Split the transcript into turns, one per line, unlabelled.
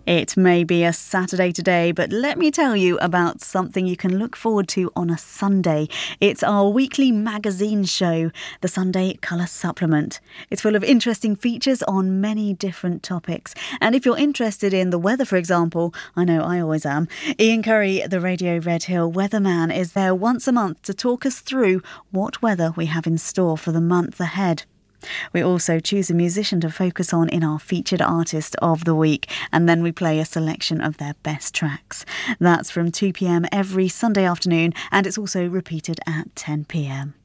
It may be a Saturday today, but let me tell you about something you can look forward to on a Sunday. It's our weekly magazine show, the Sunday Colour Supplement. It's full of interesting features on many different topics. And if you're interested in the weather, for example, I know I always am, Ian Curry, the Radio Red Hill weatherman, is there once a month to talk us through what weather we have in store for the month ahead. We also choose a musician to focus on in our featured artist of the week, and then we play a selection of their best tracks. That's from 2 p.m. every Sunday afternoon, and it's also repeated at 10 p.m.